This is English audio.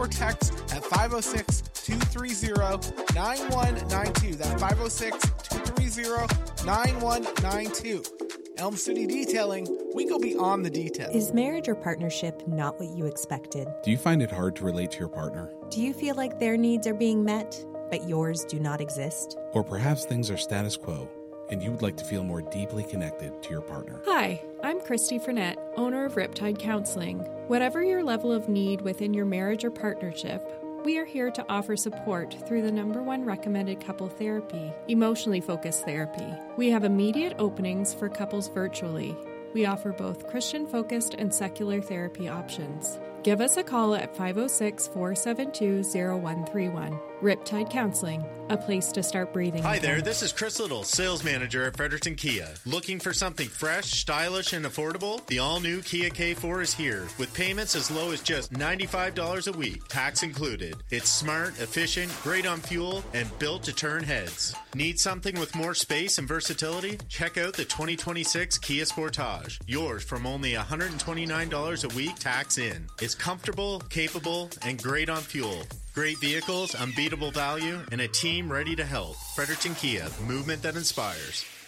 or text at 506-230-9192. That's 506-230-9192. Elm City Detailing, we go beyond the details. Is marriage or partnership not what you expected? Do you find it hard to relate to your partner? Do you feel like their needs are being met, but yours do not exist? Or perhaps things are status quo, and you would like to feel more deeply connected to your partner. Hi, I'm Christy Frenette, owner of Riptide Counseling. Whatever your level of need within your marriage or partnership, we are here to offer support through the #1 recommended couple therapy, emotionally focused therapy. We have immediate openings for couples virtually. We offer both Christian-focused and secular therapy options. Give us a call at 506-472-0131. Riptide Counseling, a place to start breathing. Hi again. there, this is Chris Little, sales manager at Fredericton Kia. Looking for something fresh, stylish, and affordable? The all-new Kia K4 is here, with payments as low as just $95 a week, tax included. It's smart, efficient, great on fuel, and built to turn heads. Need something with more space and versatility? Check out the 2026 Kia Sportage, yours from only $129 a week, tax in. It's comfortable, capable, and great on fuel. Great vehicles, unbeatable value, and a team ready to help. Fredericton Kia, movement that inspires.